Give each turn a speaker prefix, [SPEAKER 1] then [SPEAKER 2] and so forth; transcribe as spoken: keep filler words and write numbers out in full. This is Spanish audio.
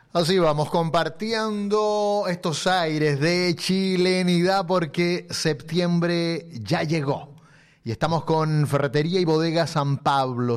[SPEAKER 1] Así vamos, compartiendo estos aires de chilenidad porque septiembre ya llegó. Y estamos con Ferretería y Bodega San Pablo.